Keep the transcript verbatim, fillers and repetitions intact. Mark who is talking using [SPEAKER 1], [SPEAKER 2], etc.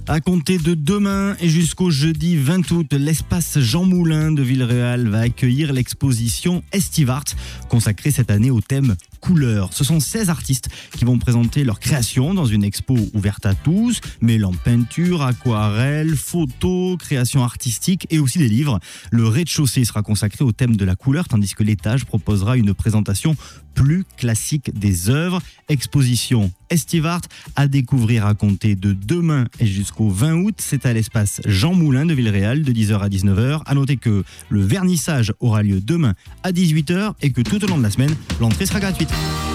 [SPEAKER 1] À compter de demain et jusqu'au jeudi vingt août, l'espace Jean Moulin de Villeréal va accueillir l'exposition Estivart, consacrée cette année au thème couleurs. Ce sont seize artistes qui vont présenter leurs créations dans une expo ouverte à tous, mêlant peinture, aquarelle, photos, créations artistiques et aussi des livres. Le rez-de-chaussée sera consacré au thème de la couleur, tandis que l'étage proposera une présentation plus classique des œuvres. Exposition Estivart à découvrir à compter de demain et jusqu'au vingt août. C'est à l'espace Jean Moulin de Villeréal de dix heures à dix-neuf heures. À noter que le vernissage aura lieu demain à dix-huit heures et que tout au long de la semaine, l'entrée sera gratuite.